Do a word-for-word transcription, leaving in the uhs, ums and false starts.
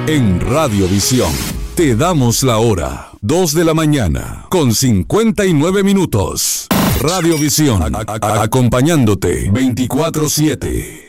En Radiovisión te damos la hora, dos de la mañana, con cincuenta y nueve minutos. Radiovisión, a- a- acompañándote veinticuatro siete.